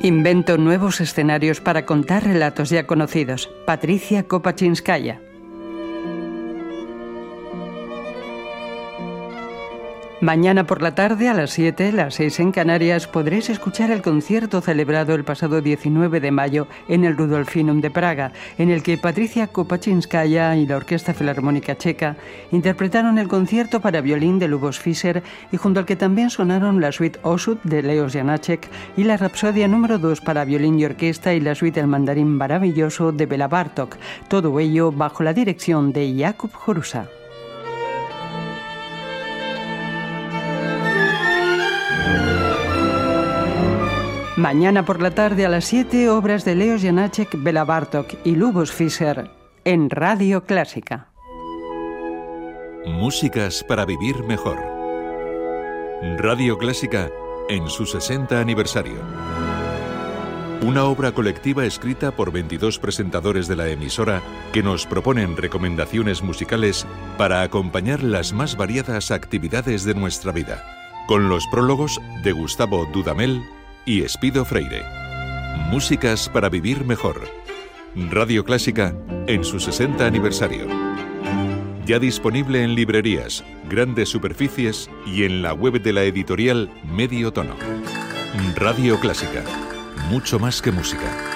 Invento nuevos escenarios para contar relatos ya conocidos. Patricia Kopachinskaya. Mañana por la tarde a las 7, las 6 en Canarias, podréis escuchar el concierto celebrado el pasado 19 de mayo en el Rudolfinum de Praga, en el que Patricia Kopachinskaya y la Orquesta Filarmónica Checa interpretaron el concierto para violín de Lubos Fischer y junto al que también sonaron la suite Osud de Leos Janáček y la Rapsodia número 2 para violín y orquesta y la suite El mandarín maravilloso de Bela Bartók, todo ello bajo la dirección de Jakub Horusa. Mañana por la tarde a las 7, obras de Leos Janáček, Bela Bartók y Lubos Fischer en Radio Clásica. Músicas para vivir mejor. Radio Clásica en su 60 aniversario. Una obra colectiva escrita por 22 presentadores de la emisora que nos proponen recomendaciones musicales para acompañar las más variadas actividades de nuestra vida. Con los prólogos de Gustavo Dudamel y Espido Freire. Músicas para vivir mejor. Radio Clásica en su 60 aniversario. Ya disponible en librerías, grandes superficies y en la web de la editorial Medio Tono. Radio Clásica. Mucho más que música.